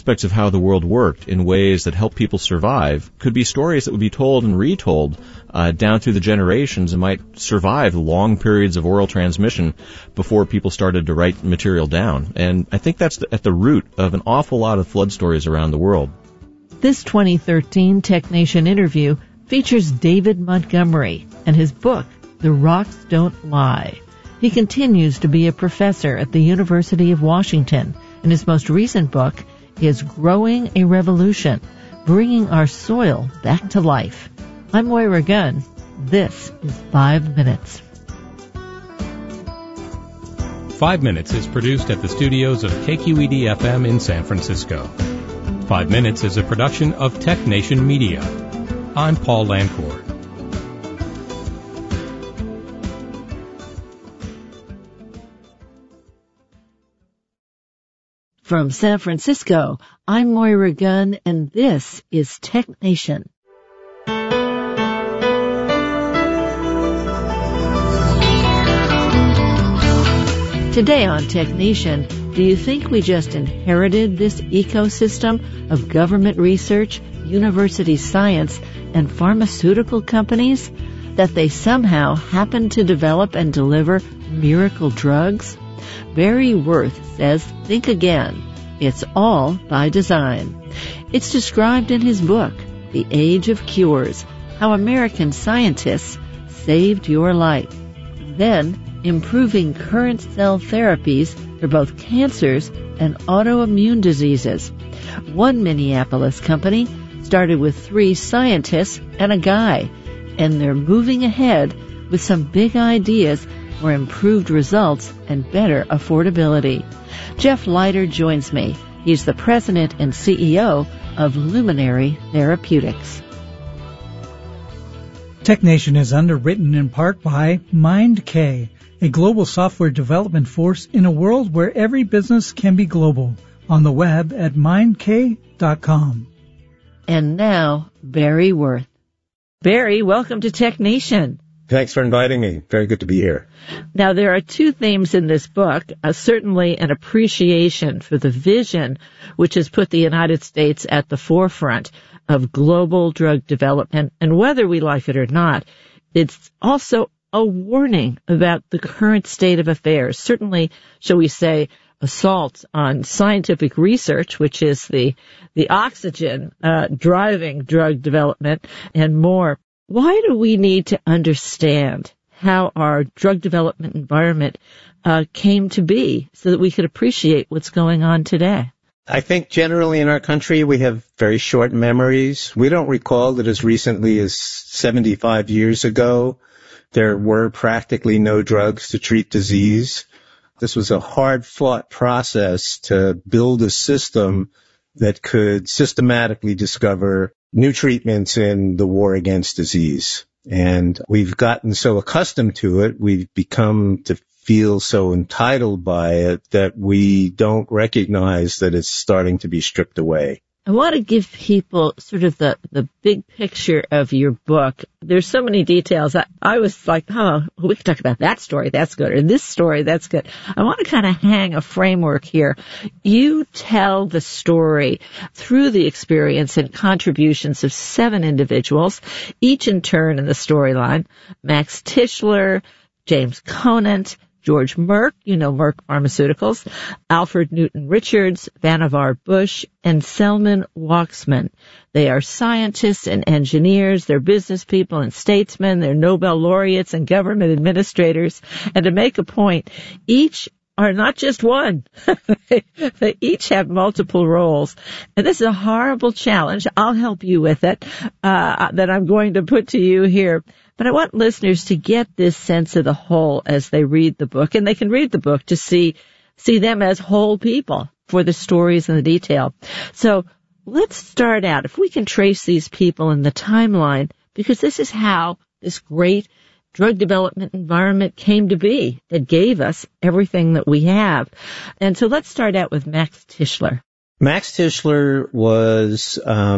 aspects of how the world worked in ways that help people survive could be stories that would be told and retold down through the generations and might survive long periods of oral transmission before people started to write material down. And I think that's at the root of an awful lot of flood stories around the world. This 2013 TechNation interview features David Montgomery and his book, The Rocks Don't Lie. He continues to be a professor at the University of Washington, and his most recent book is Growing a Revolution, Bringing Our Soil Back to Life. I'm Moira Gunn. This is 5 Minutes. 5 Minutes is produced at the studios of KQED-FM in San Francisco. 5 Minutes is a production of TechNation Media. I'm Paul Lancourt. From San Francisco, I'm Moira Gunn, and this is TechNation. Today on TechNation, do you think we just inherited this ecosystem of government research, university science, and pharmaceutical companies? That they somehow happen to develop and deliver miracle drugs? Barry Worth says, think again. It's all by design. It's described in his book, The Age of Cures, How American Scientists Saved Your Life. Then, improving current cell therapies for both cancers and autoimmune diseases. One Minneapolis company started with 3 scientists and a guy, and they're moving ahead with some big ideas for improved results and better affordability. Jeff Leiter joins me. He's the president and CEO of Luminary Therapeutics. TechNation is underwritten in part by MindK, a global software development force in a world where every business can be global. On the web at mindk.com. And now, Barry Worth. Barry, welcome to TechNation. Thanks for inviting me. Very good to be here. Now, there are 2 themes in this book, certainly an appreciation for the vision which has put the United States at the forefront of global drug development, and whether we like it or not, it's also a warning about the current state of affairs. Certainly, shall we say, assault on scientific research, which is the oxygen driving drug development and more. Why do we need to understand how our drug development environment came to be so that we could appreciate what's going on today? I think generally in our country we have very short memories. We don't recall that as recently as 75 years ago there were practically no drugs to treat disease. This was a hard-fought process to build a system that could systematically discover new treatments in the war against disease. And we've gotten so accustomed to it, we've become to feel so entitled by it that we don't recognize that it's starting to be stripped away. I want to give people sort of the big picture of your book. There's so many details. I was like, oh, we could talk about that story. That's good. Or this story. That's good. I want to kind of hang a framework here. You tell the story through the experience and contributions of 7 individuals, each in turn in the storyline. Max Tishler, James Conant, George Merck, you know Merck Pharmaceuticals, Alfred Newton Richards, Vannevar Bush, and Selman Waksman. They are scientists and engineers, they're business people and statesmen, they're Nobel laureates and government administrators. And to make a point, each are not just one. They each have multiple roles. And this is a horrible challenge. I'll help you with it, that I'm going to put to you here. But I want listeners to get this sense of the whole as they read the book. And they can read the book to see them as whole people for the stories and the detail. So let's start out. If we can trace these people in the timeline, because this is how this great drug development environment came to be. It gave us everything that we have. And so let's start out with Max Tishler. Max Tishler was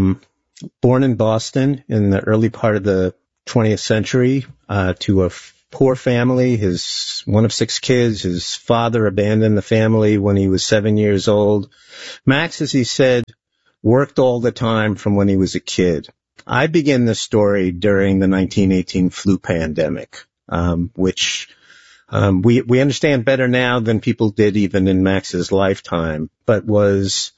born in Boston in the early part of the 20th century to a poor family. His one of 6 kids. His father abandoned the family when he was 7 years old. Max, as he said, worked all the time from when he was a kid. I begin the story during the 1918 flu pandemic, which we understand better now than people did even in Max's lifetime, but was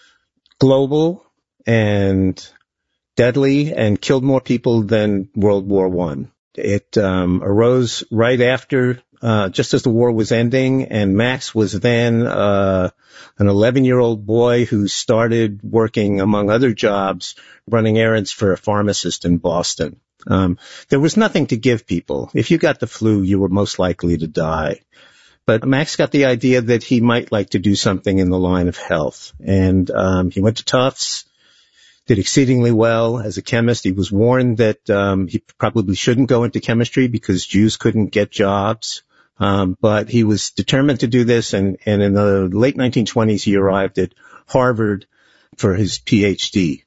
global and deadly and killed more people than World War I. It arose right after, just as the war was ending, and Max was then an 11-year-old boy who started working, among other jobs, running errands for a pharmacist in Boston. There was nothing to give people. If you got the flu, you were most likely to die. But Max got the idea that he might like to do something in the line of health. And he went to Tufts, did exceedingly well as a chemist. He was warned that he probably shouldn't go into chemistry because Jews couldn't get jobs. But he was determined to do this, and in the late 1920s, he arrived at Harvard for his PhD.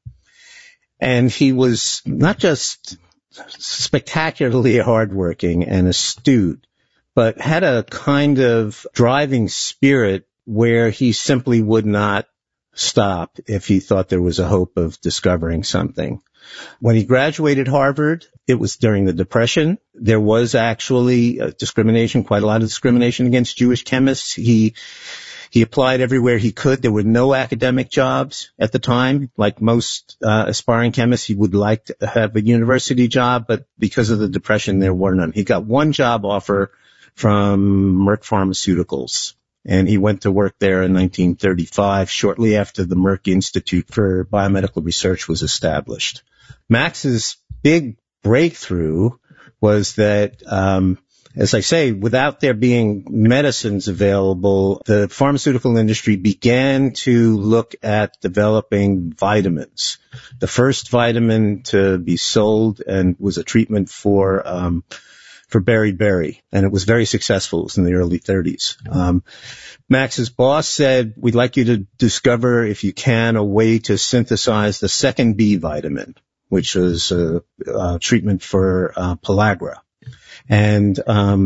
And he was not just spectacularly hardworking and astute, but had a kind of driving spirit where he simply would not stop if he thought there was a hope of discovering something. When he graduated Harvard, it was during the Depression. There was actually discrimination, quite a lot of discrimination against Jewish chemists. He applied everywhere he could. There were no academic jobs at the time. Like most aspiring chemists, he would like to have a university job, but because of the Depression, there were none. He got one job offer from Merck Pharmaceuticals, and he went to work there in 1935, shortly after the Merck Institute for Biomedical Research was established. Max's big breakthrough was that, as I say, without there being medicines available, the pharmaceutical industry began to look at developing vitamins. The first vitamin to be sold and was a treatment for beriberi, and it was very successful. It was in the early 30s. Max's boss said, "We'd like you to discover, if you can, a way to synthesize the second B vitamin," which was a treatment for pellagra. And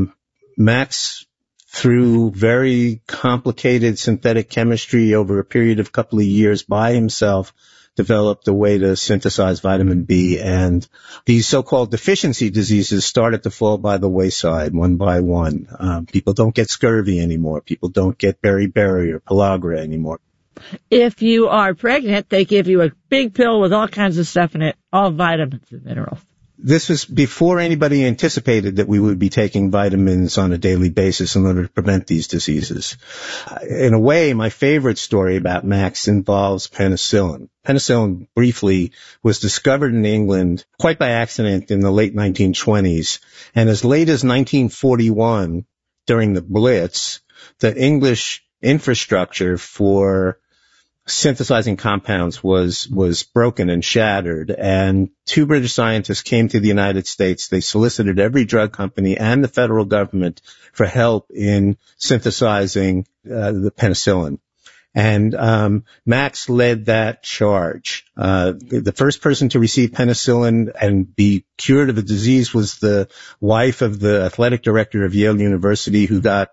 Max, through very complicated synthetic chemistry over a period of a couple of years by himself, developed a way to synthesize vitamin B, and these so-called deficiency diseases started to fall by the wayside one by one. People don't get scurvy anymore. People don't get beriberi or pellagra anymore. If you are pregnant, they give you a big pill with all kinds of stuff in it, all vitamins and minerals. This was before anybody anticipated that we would be taking vitamins on a daily basis in order to prevent these diseases. In a way, my favorite story about Max involves penicillin. Penicillin, briefly, was discovered in England quite by accident in the late 1920s. And as late as 1941, during the Blitz, the English infrastructure for synthesizing compounds was broken and shattered, and two British scientists came to the United States. They solicited every drug company and the federal government for help in synthesizing the penicillin. And Max led that charge. The first person to receive penicillin and be cured of a disease was the wife of the athletic director of Yale University, who got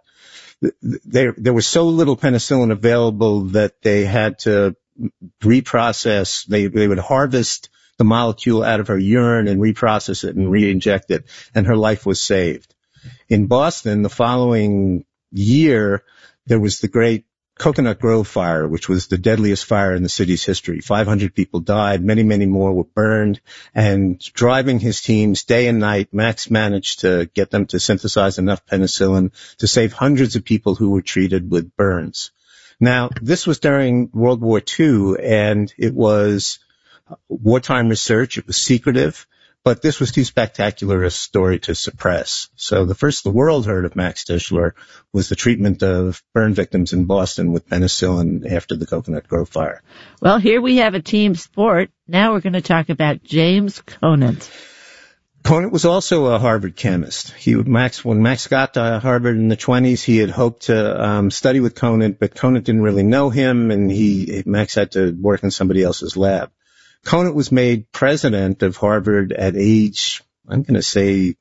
there was so little penicillin available that they had to reprocess. They would harvest the molecule out of her urine and reprocess it and re-inject it, and her life was saved. In Boston, the following year, there was the great Coconut Grove fire, which was the deadliest fire in the city's history. 500 people died, many, many more were burned, and driving his teams day and night, Max managed to get them to synthesize enough penicillin to save hundreds of people who were treated with burns. Now, this was during World War II, and it was wartime research. It was secretive, but this was too spectacular a story to suppress. So the first the world heard of Max Tishler was the treatment of burn victims in Boston with penicillin after the Coconut Grove fire. Well, here we have a team sport. Now we're going to talk about James Conant. Conant was also a Harvard chemist. When Max got to Harvard in the 20s, he had hoped to study with Conant, but Conant didn't really know him, and Max had to work in somebody else's lab. Conant was made president of Harvard at age, I'm going to say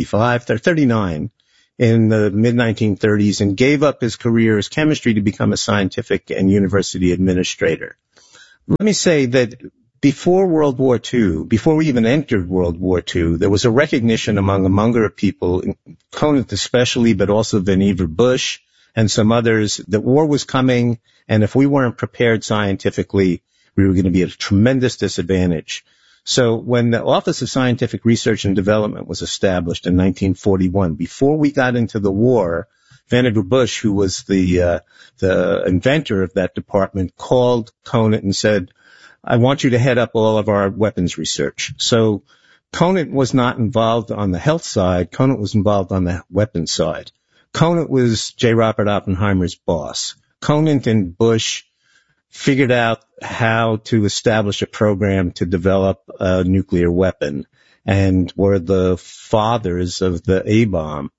39, in the mid-1930s, and gave up his career as chemistry to become a scientific and university administrator. Let me say that before World War II, before we even entered World War II, there was a recognition among a number of people, Conant especially, but also Vannevar Bush and some others, that war was coming, and if we weren't prepared scientifically, we were going to be at a tremendous disadvantage. So when the Office of Scientific Research and Development was established in 1941, before we got into the war, Vannevar Bush, who was the inventor of that department, called Conant and said, I want you to head up all of our weapons research. So Conant was not involved on the health side. Conant was involved on the weapons side. Conant was J. Robert Oppenheimer's boss. Conant and Bush figured out how to establish a program to develop a nuclear weapon and were the fathers of the A-bomb.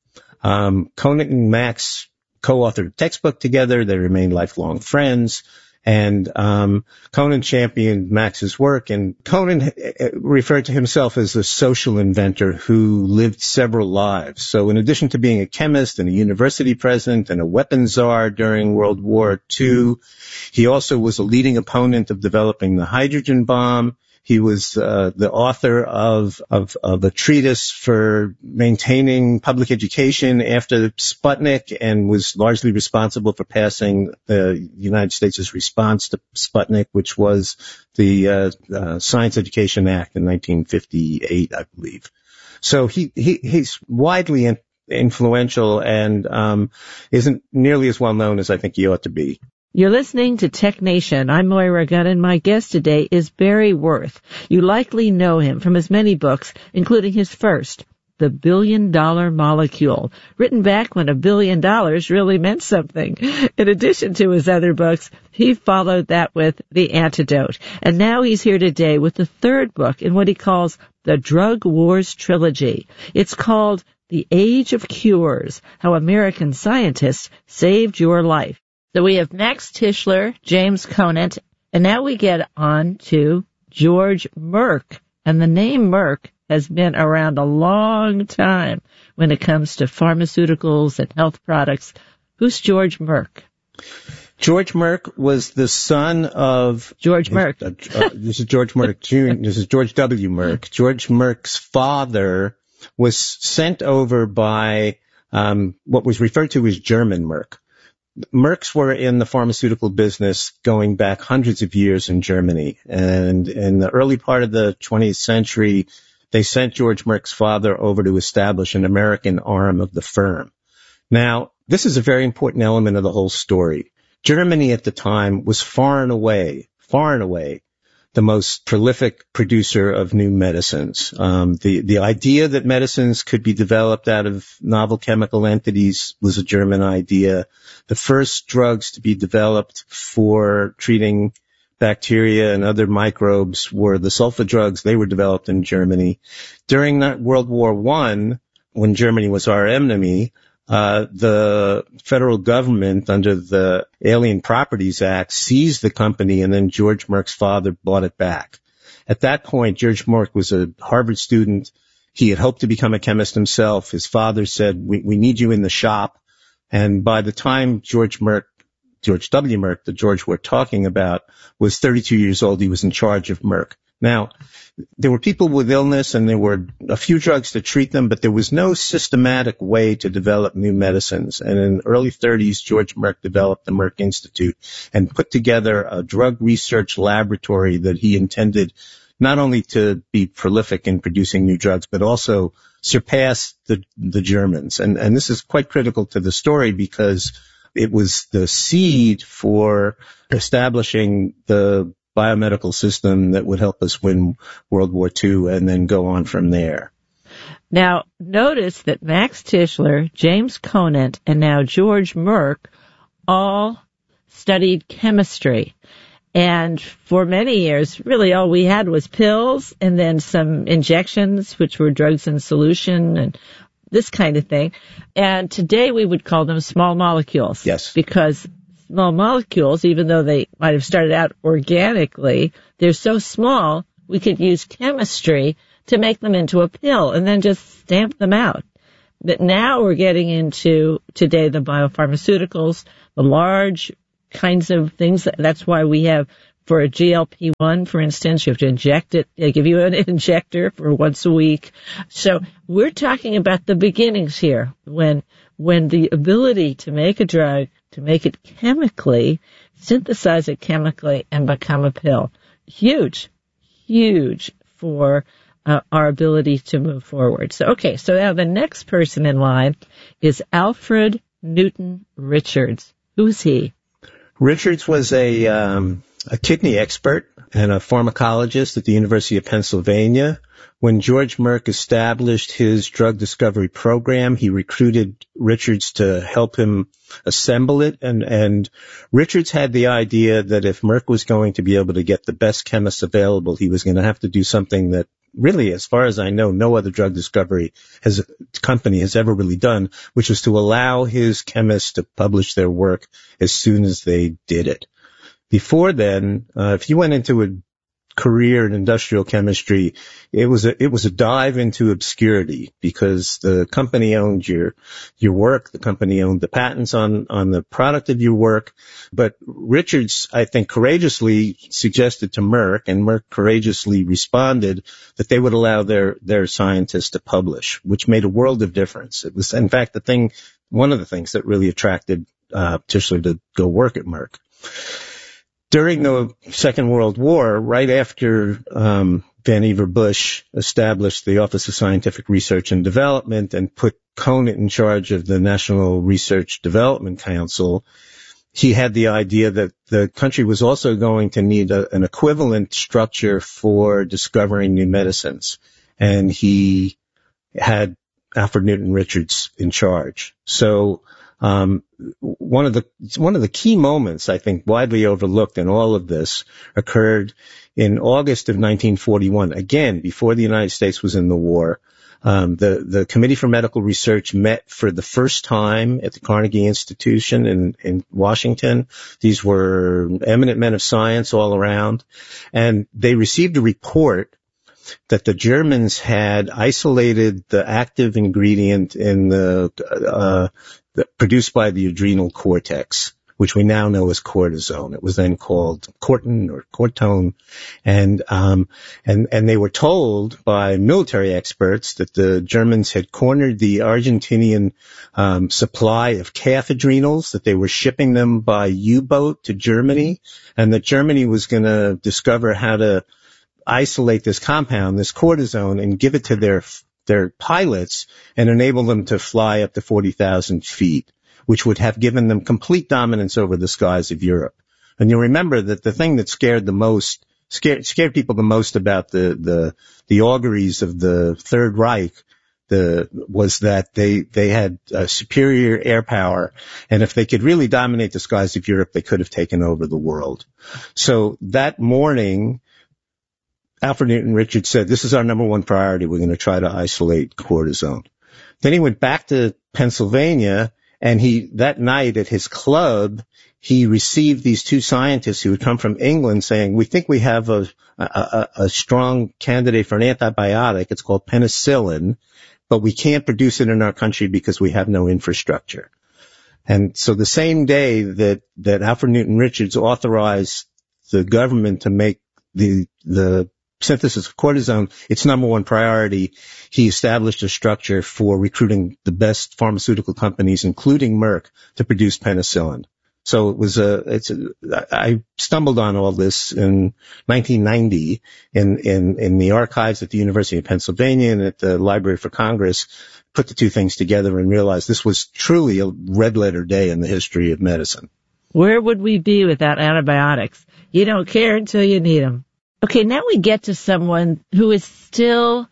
Conant and Max co-authored a textbook together. They remained lifelong friends. And Conant championed Max's work, and Conant referred to himself as a social inventor who lived several lives. So in addition to being a chemist and a university president and a weapons czar during World War II, he also was a leading opponent of developing the hydrogen bomb. He was the author of a treatise for maintaining public education after Sputnik, and was largely responsible for passing the United States' response to Sputnik, which was the Science Education Act in 1958, I believe. So he's widely influential and isn't nearly as well known as I think he ought to be. You're listening to Tech Nation. I'm Moira Gunn, and my guest today is Barry Worth. You likely know him from his many books, including his first, The $1 Billion Molecule, written back when $1 billion really meant something. In addition to his other books, he followed that with The Antidote. And now he's here today with the third book in what he calls the Drug Wars Trilogy. It's called The Age of Cures, How American Scientists Saved Your Life. So we have Max Tishler, James Conant, and now we get on to George Merck. And the name Merck has been around a long time when it comes to pharmaceuticals and health products. Who's George Merck? George Merck was the son of George Merck. This is George Merck Jr. This is George W. Merck. George Merck's father was sent over by what was referred to as German Merck. Mercks were in the pharmaceutical business going back hundreds of years in Germany. And in the early part of the 20th century, they sent George Merck's father over to establish an American arm of the firm. Now, this is a very important element of the whole story. Germany at the time was far and away the most prolific producer of new medicines. The idea that medicines could be developed out of novel chemical entities was a German idea. The first drugs to be developed for treating bacteria and other microbes were the sulfa drugs. They were developed in Germany. During World War I, when Germany was our enemy, the federal government, under the Alien Properties Act, seized the company, and then George Merck's father bought it back. At that point, George Merck was a Harvard student. He had hoped to become a chemist himself. His father said, we need you in the shop. And by the time George W. Merck, the George we're talking about, was 32 years old, he was in charge of Merck. Now, there were people with illness and there were a few drugs to treat them, but there was no systematic way to develop new medicines. And in the early 30s, George Merck developed the Merck Institute and put together a drug research laboratory that he intended not only to be prolific in producing new drugs, but also surpass the Germans. And this is quite critical to the story because it was the seed for establishing the biomedical system that would help us win World War II and then go on from there. Now, notice that Max Tishler, James Conant, and now George Merck all studied chemistry. And for many years, really all we had was pills and then some injections, which were drugs in solution and this kind of thing. And today we would call them small molecules. Yes. Because small molecules, even though they might have started out organically, they're so small, we could use chemistry to make them into a pill and then just stamp them out. But now we're getting into, today, the biopharmaceuticals, the large kinds of things. That's why we have For a GLP-1, for instance, you have to inject it. They give you an injector for once a week. So we're talking about the beginnings here, when the ability to make a drug, to make it chemically, synthesize it chemically, and become a pill. Huge for our ability to move forward. So now the next person in line is Alfred Newton Richards. Who's he? Richards was a kidney expert and a pharmacologist at the University of Pennsylvania. When George Merck established his drug discovery program, he recruited Richards to help him assemble it. And Richards had the idea that if Merck was going to be able to get the best chemists available, he was going to have to do something that really, as far as I know, no other drug discovery company has ever really done, which was to allow his chemists to publish their work as soon as they did it. Before then, if you went into a career in industrial chemistry, it was a dive into obscurity, because the company owned your work, the company owned the patents on the product of your work. But Richards, I think, courageously suggested to Merck, and Merck courageously responded that they would allow their scientists to publish, which made a world of difference. It was, in fact, one of the things that really attracted Tischler to go work at Merck. During the Second World War, right after Vannevar Bush established the Office of Scientific Research and Development and put Conant in charge of the National Research Development Council, he had the idea that the country was also going to need an equivalent structure for discovering new medicines. And he had Alfred Newton Richards in charge. So one of the key moments, I think, widely overlooked in all of this occurred in August of 1941, again, before the United States was in the war. The Committee for Medical Research met for the first time at the Carnegie Institution in Washington. These were eminent men of science all around, and they received a report that the Germans had isolated the active ingredient in produced by the adrenal cortex, which we now know as cortisone. It was then called Cortin or Cortone. And they were told by military experts that the Germans had cornered the Argentinian supply of calf adrenals, that they were shipping them by U-boat to Germany, and that Germany was going to discover how to isolate this compound, this cortisone, and give it to their pilots and enable them to fly up to 40,000 feet, which would have given them complete dominance over the skies of Europe. And you'll remember that the thing that scared people the most about the auguries of the Third Reich was that they had superior air power, and if they could really dominate the skies of Europe, they could have taken over the world. So that morning, Alfred Newton Richards said, this is our number one priority. We're going to try to isolate cortisone. Then he went back to Pennsylvania, and that night at his club, he received these two scientists who had come from England saying, we think we have a strong candidate for an antibiotic. It's called penicillin, but we can't produce it in our country because we have no infrastructure. And so the same day that Alfred Newton Richards authorized the government to make the synthesis of cortisone its number one priority, he established a structure for recruiting the best pharmaceutical companies, including Merck, to produce penicillin. So I stumbled on all this in 1990 in the archives at the University of Pennsylvania and at the Library for Congress, put the two things together and realized this was truly a red letter day in the history of medicine. Where would we be without antibiotics? You don't care until you need them. Okay, now we get to someone who is still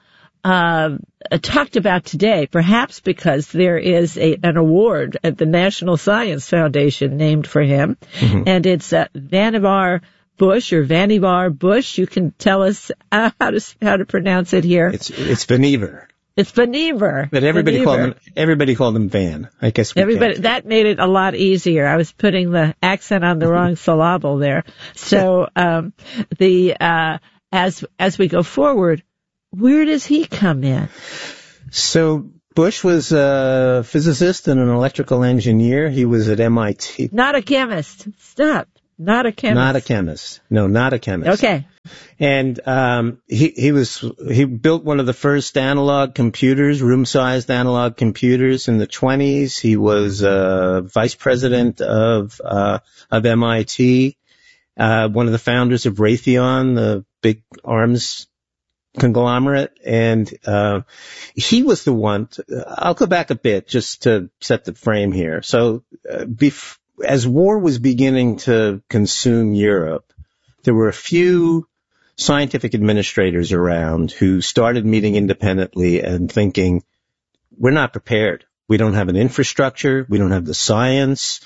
talked about today, perhaps because there is an award at the National Science Foundation named for him, and it's Vannevar Bush or Vannevar Bush. You can tell us how to pronounce it here. It's Vannevar. It's Vannevar. But everybody called him Van. I guess that made it a lot easier. I was putting the accent on the wrong syllable there. So as we go forward, where does he come in? So Bush was a physicist and an electrical engineer. He was at MIT. Not a chemist. Stop. Not a chemist. Not a chemist. No, not a chemist. Okay. And he built one of the first analog computers, room-sized analog computers in the 1920s. He was vice president of MIT, one of the founders of Raytheon, the big arms conglomerate, and he was the one. I'll go back a bit just to set the frame here. So, as war was beginning to consume Europe, there were a few scientific administrators around who started meeting independently and thinking, we're not prepared. We don't have an infrastructure. We don't have the science.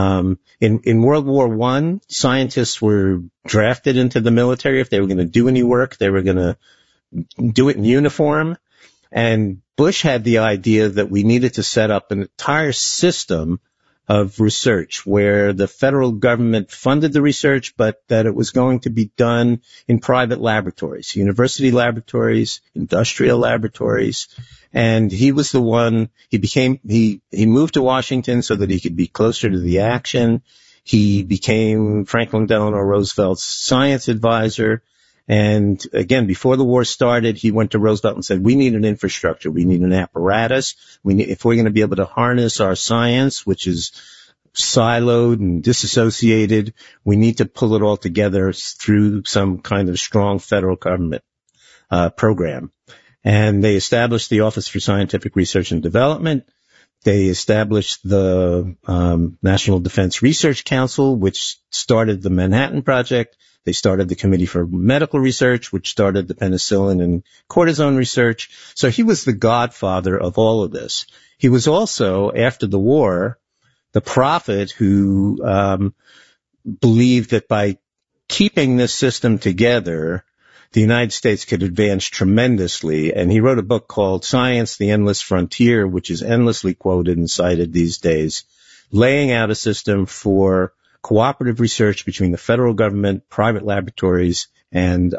In World War I, scientists were drafted into the military. If they were going to do any work, they were going to do it in uniform. And Bush had the idea that we needed to set up an entire system of research where the federal government funded the research, but that it was going to be done in private laboratories, university laboratories, industrial laboratories. And he was the one, he moved to Washington so that he could be closer to the action. He became Franklin Delano Roosevelt's science advisor. And again, before the war started, he went to Roosevelt and said, we need an infrastructure. We need an apparatus. If we're going to be able to harness our science, which is siloed and disassociated, we need to pull it all together through some kind of strong federal government program. And they established the Office for Scientific Research and Development. They established the National Defense Research Council, which started the Manhattan Project. They started the Committee for Medical Research, which started the penicillin and cortisone research. So he was the godfather of all of this. He was also, after the war, the prophet who believed that by keeping this system together, the United States could advance tremendously. And he wrote a book called Science, the Endless Frontier, which is endlessly quoted and cited these days, laying out a system for cooperative research between the federal government, private laboratories, and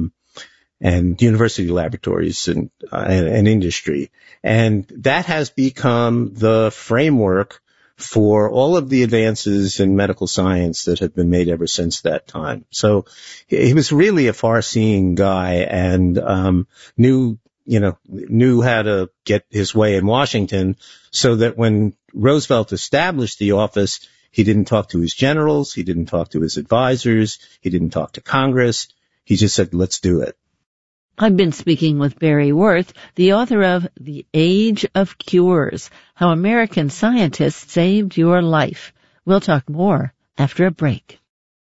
university laboratories and industry. And that has become the framework for all of the advances in medical science that have been made ever since that time. So he was really a far-seeing guy and knew how to get his way in Washington, so that when Roosevelt established the office, he didn't talk to his generals. He didn't talk to his advisors. He didn't talk to Congress. He just said, let's do it. I've been speaking with Barry Worth, the author of The Age of Cures, How American Scientists Saved Your Life. We'll talk more after a break.